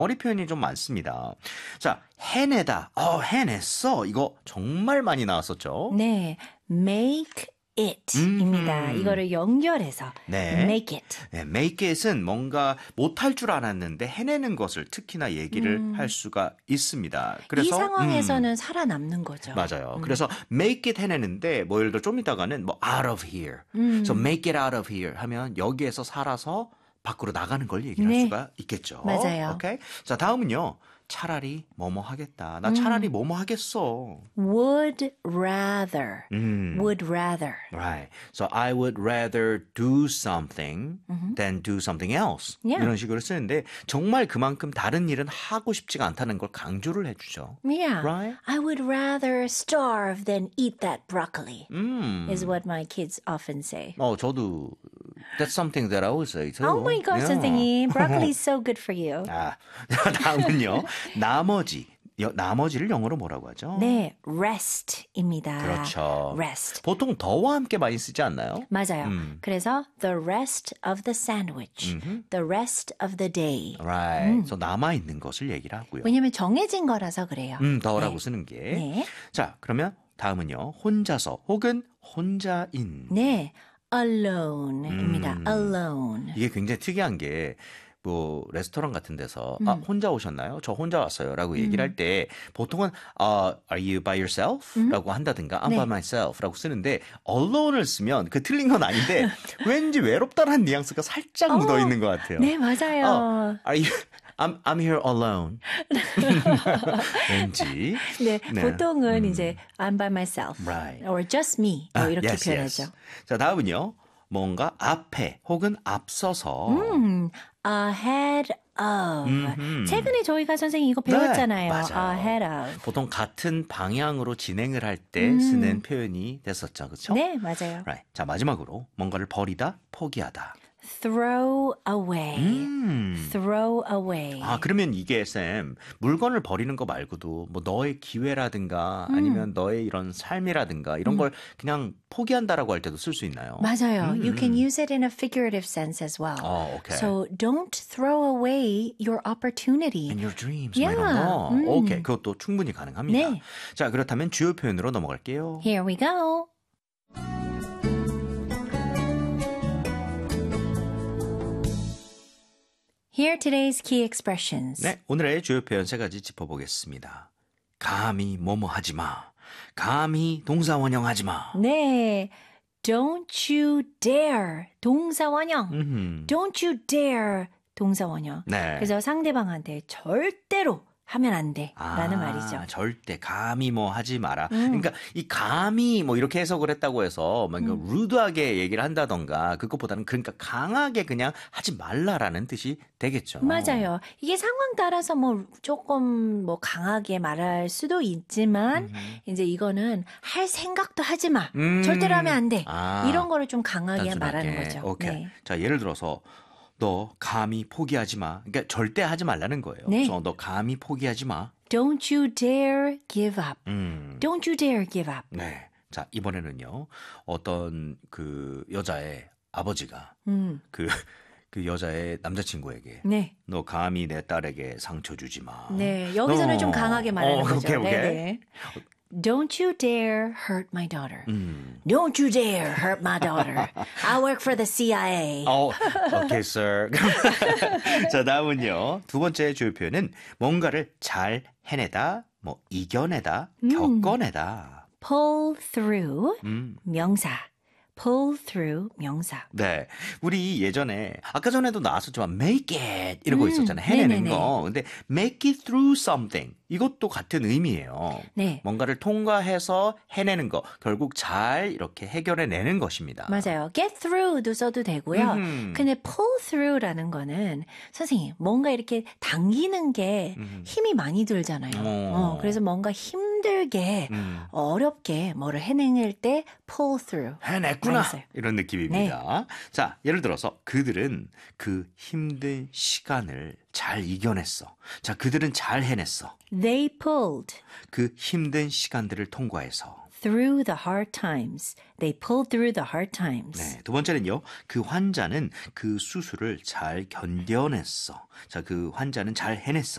어리 표현이 좀 많습니다. 자, 해내다. 해냈어. 이거 정말 많이 나왔었죠. 네, make it입니다. 이거를 연결해서 네. make it. 네, make it은 뭔가 못할 줄 알았는데 해내는 것을 특히나 얘기를 할 수가 있습니다. 그래서 이 상황에서는 살아남는 거죠. 맞아요. 그래서 make it 해내는데 뭐 예를 들어 좀 이따가는 뭐 out of here. So make it out of here 하면 여기에서 살아서 밖으로 나가는 걸 얘기를 할 수가 있겠죠. 맞아요. 오케이? 자, 다음은요. 차라리 뭐뭐 하겠다. 나 차라리 뭐뭐 하겠어. would rather. would rather. Right. So I would rather do something than do something else. Yeah. 이런 식으로 쓰는데 정말 그만큼 다른 일은 하고 싶지가 않다는 걸 강조를 해주죠. Yeah. Right? I would rather starve than eat that broccoli. Is what my kids often say. 저도 that's something that I would say too. Oh my gosh, Yeah. 선생님. Broccoli is so good for you. 다음은요. 나머지를 영어로 뭐라고 하죠? 네, rest입니다. 그렇죠. rest. 보통 더와 함께 많이 쓰지 않나요? 맞아요. 그래서 the rest of the sandwich, the rest of the day. Right. 그래서 남아있는 것을 얘기를 하고요. 왜냐면 정해진 거라서 그래요. 더라고 네. 쓰는 게. 네. 자, 그러면 다음은요. 혼자서 혹은 혼자인. 네, alone입니다. alone. 이게 굉장히 특이한 게 뭐 레스토랑 같은 데서 혼자 오셨나요? 저 혼자 왔어요. 라고 얘기를 할 때 보통은 are you by yourself? 라고 한다든가 I'm by myself 라고 쓰는데 alone을 쓰면 그 틀린 건 아닌데 왠지 외롭다는 뉘앙스가 살짝 묻어있는 것 같아요. 네, 맞아요. Are you I'm here alone. 왠지. 네, 보통은 이제 I'm by myself Right. or just me 뭐 이렇게 yes, 표현하죠. yes. 자, 다음은요. 뭔가 앞에 혹은 앞서서 ahead of. 최근에 저희가 선생님 이거 배웠잖아요. 네, 맞아요. ahead of. 보통 같은 방향으로 진행을 할 때 쓰는 표현이 됐었죠. 그렇죠? 네, 맞아요. Right. 자, 마지막으로 뭔가를 버리다, 포기하다. throw away. throw away. 그러면 이게 쌤 물건을 버리는 거 말고도 뭐 너의 기회라든가 아니면 너의 이런 삶이라든가 이런 걸 그냥 포기한다라고 할 때도 쓸 수 있나요? 맞아요. You can use it in a figurative sense as well. Okay. So don't throw away your opportunity. And your dreams. Yeah. 뭐 이런 거. 오케이. 그것도 충분히 가능합니다. 네. 자, 그렇다면 주요 표현으로 넘어갈게요. Here we go. Here are today's key expressions. 네, 오늘의 주요 표현 세 가지 짚어보겠습니다. 감히 뭐뭐 하지 마. 감히 동사 원형하지 마. 네. Don't you dare. 동사 원형. Don't you dare. 동사 원형. 네. 그래서 상대방한테 절대로 하면 안 돼. 라는 말이죠. 절대 감히 뭐 하지 마라. 그러니까 이 감히 뭐 이렇게 해석을 했다고 해서 뭔가 루드하게 얘기를 한다던가 그것보다는 그러니까 강하게 그냥 하지 말라라는 뜻이 되겠죠. 맞아요. 이게 상황 따라서 뭐 조금 뭐 강하게 말할 수도 있지만 이제 이거는 할 생각도 하지 마. 절대로 하면 안 돼. 이런 거를 좀 강하게 말하는 거죠. 오케이. 네. 자, 예를 들어서 너 감히 포기하지 마. 그러니까 절대 하지 말라는 거예요. 네. 그래서 너 감히 포기하지 마. Don't you dare give up. Don't you dare give up. 네. 자, 이번에는요. 어떤 그 여자의 아버지가 그 여자의 남자친구에게 네. 너 감히 내 딸에게 상처 주지 마. 네. 여기서는 좀 강하게 말하는 거죠. 오케이. 네네. Don't you dare hurt my daughter. Don't you dare hurt my daughter. I work for the CIA. 오케이, sir. 자, 다음은요. 두 번째 주요 표현은 뭔가를 잘 해내다, 뭐 이겨내다, 겪어내다. Pull through 명사. pull through 명사. 네. 우리 예전에 아까 전에도 나왔었지만 make it 이러고 있었잖아요. 해내는 네네네. 거. 근데 make it through something 이것도 같은 의미예요. 네. 뭔가를 통과해서 해내는 거. 결국 잘 이렇게 해결해내는 것입니다. 맞아요. get through도 써도 되고요. 근데 pull through라는 거는 선생님 뭔가 이렇게 당기는 게 힘이 많이 들잖아요. 그래서 뭔가 힘들게 어렵게 뭐를 해낼 때 pull through. 해냈구나. 알겠어요. 이런 느낌입니다. 자, 예를 들어서 그들은 그 힘든 시간을 잘 이겨냈어. 자, 그들은 잘 해냈어. They pulled 그 힘든 시간들을 통과해서 through the hard times. They pulled through the hard times. 네, 두 번째는요. 그 환자는 그 수술을 잘 견뎌냈어. 자, 그 환자는 잘 해냈어.